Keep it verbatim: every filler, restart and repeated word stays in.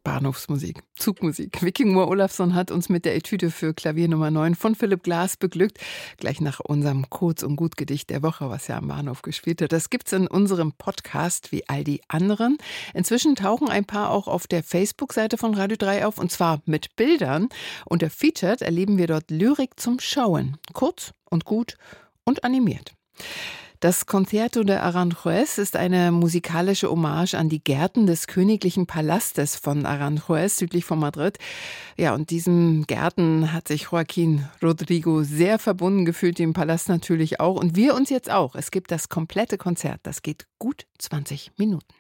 Bahnhofsmusik, Zugmusik. Vicky Moore-Olafsson hat uns mit der Etüde für Klavier Nummer neun von Philipp Glass beglückt. Gleich nach unserem Kurz- und Gutgedicht der Woche, was ja am Bahnhof gespielt wird. Das gibt's in unserem Podcast wie all die anderen. Inzwischen tauchen ein paar auch auf der Facebook-Seite von Radio drei auf, und zwar mit Bildern. Unter Featured erleben wir dort Lyrik zum Schauen. Kurz und gut und animiert. Das Concerto de Aranjuez ist eine musikalische Hommage an die Gärten des königlichen Palastes von Aranjuez südlich von Madrid. Ja, und diesem Gärten hat sich Joaquín Rodrigo sehr verbunden gefühlt, dem Palast natürlich auch. Und wir uns jetzt auch. Es gibt das komplette Konzert. Das geht gut zwanzig Minuten.